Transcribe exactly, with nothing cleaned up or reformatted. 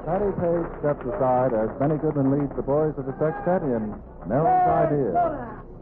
Patty Page steps aside as Benny Goodman leads the boys of the sextet in Mary's Idea.